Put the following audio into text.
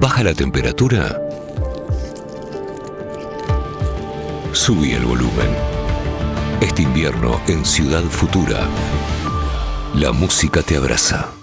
¿Baja la temperatura? Subí el volumen. Este invierno en Ciudad Futura, la música te abraza.